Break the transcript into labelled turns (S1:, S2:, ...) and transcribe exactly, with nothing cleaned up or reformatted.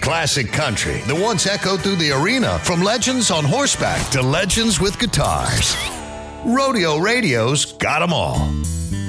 S1: classic country that once echoed through the arena, from legends on horseback to legends with guitars. Rodeo Radio's got 'em all.